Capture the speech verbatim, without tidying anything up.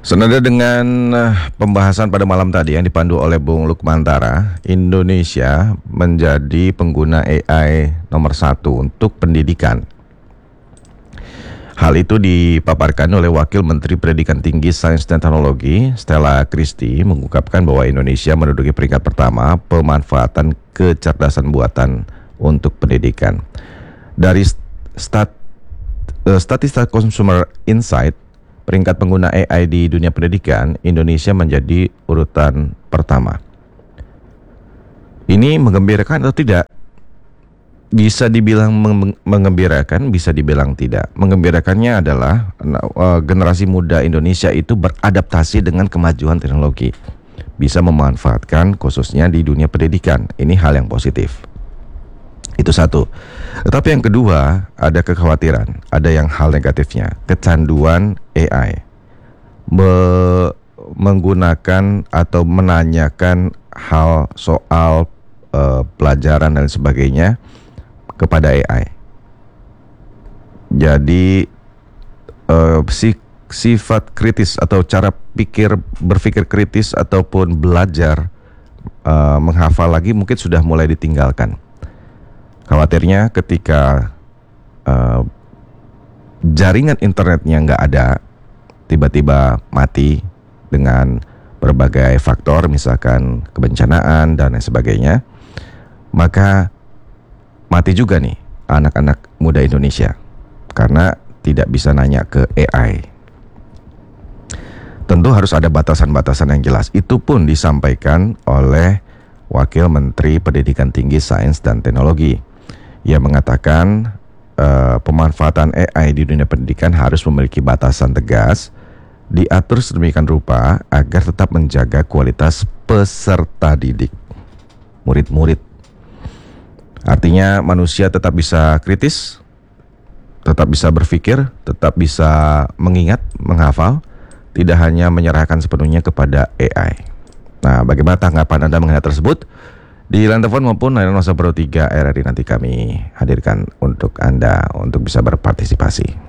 Senada dengan eh, pembahasan pada malam tadi yang dipandu oleh Bung Lukmantara, Indonesia menjadi pengguna A I nomor satu untuk pendidikan. Hal itu dipaparkan oleh Wakil Menteri Pendidikan Tinggi, Sains dan Teknologi, Stella Christy, mengungkapkan bahwa Indonesia menduduki peringkat pertama pemanfaatan kecerdasan buatan untuk pendidikan. Dari stat, uh, Statista Consumer Insight, peringkat pengguna A I di dunia pendidikan, Indonesia menjadi urutan pertama. Ini menggembirakan atau tidak? Bisa dibilang meng- mengembirakan, bisa dibilang tidak. Menggembirakannya adalah uh, generasi muda Indonesia itu beradaptasi dengan kemajuan teknologi, bisa memanfaatkan khususnya di dunia pendidikan. Ini hal yang positif. Itu satu. Tetapi yang kedua, ada kekhawatiran, ada yang hal negatifnya, kecanduan A I, Me- menggunakan atau menanyakan hal soal uh, pelajaran dan sebagainya kepada A I. Jadi uh, si, sifat kritis atau cara pikir berpikir kritis ataupun belajar uh, menghafal lagi mungkin sudah mulai ditinggalkan. Khawatirnya ketika uh, jaringan internetnya nggak ada, tiba-tiba mati dengan berbagai faktor, misalkan kebencanaan dan lain sebagainya, maka mati juga nih anak-anak muda Indonesia karena tidak bisa nanya ke A I. Tentu harus ada batasan-batasan yang jelas. Itu pun disampaikan oleh Wakil Menteri Pendidikan Tinggi, Sains dan Teknologi. Ia mengatakan uh, pemanfaatan A I di dunia pendidikan harus memiliki batasan tegas, diatur sedemikian rupa agar tetap menjaga kualitas peserta didik, murid-murid. Artinya manusia tetap bisa kritis, tetap bisa berpikir, tetap bisa mengingat, menghafal, tidak hanya menyerahkan sepenuhnya kepada A I. Nah, bagaimana tanggapan Anda mengenai tersebut? Di line telepon maupun line nol satu tiga R R I nanti kami hadirkan untuk Anda untuk bisa berpartisipasi.